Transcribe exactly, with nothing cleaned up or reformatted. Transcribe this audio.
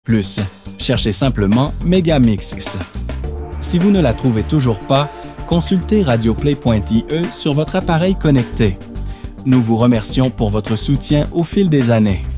plus. Cherchez simplement Megamix. Si vous ne la trouvez toujours pas, consultez radioplay point i e sur votre appareil connecté. Nous vous remercions pour votre soutien au fil des années.